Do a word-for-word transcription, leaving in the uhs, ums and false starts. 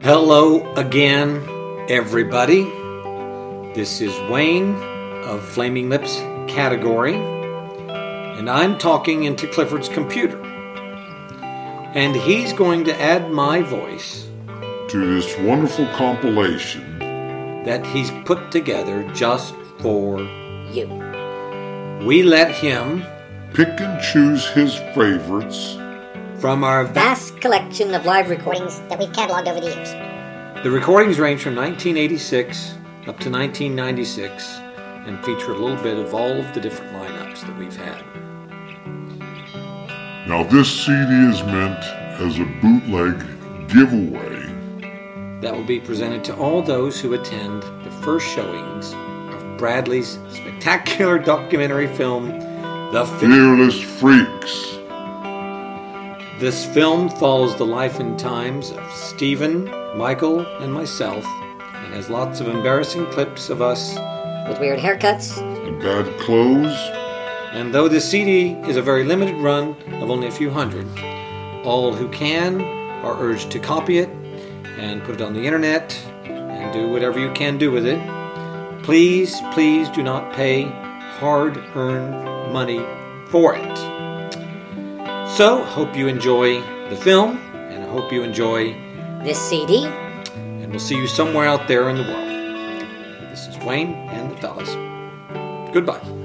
Hello again, everybody. This is Wayne of Flaming Lips Category, and I'm talking into Clifford's computer. And he's going to add my voice to this wonderful compilation that he's put together just for you. We let him pick and choose his favorites from our vast collection of live recordings that we've cataloged over the years. The recordings range from nineteen eighty-six up to nineteen ninety-six and feature a little bit of all of the different lineups that we've had. Now this C D is meant as a bootleg giveaway that will be presented to all those who attend the first showings of Bradley's spectacular documentary film, The Fearless Freaks. This film follows the life and times of Stephen, Michael, and myself, and has lots of embarrassing clips of us with weird haircuts and bad clothes. And though the C D is a very limited run of only a few hundred, all who can are urged to copy it and put it on the internet and do whatever you can do with it. Please, please do not pay hard-earned money for it. So, hope you enjoy the film, and I hope you enjoy this C D. And we'll see you somewhere out there in the world. This is Wayne and the fellas. Goodbye.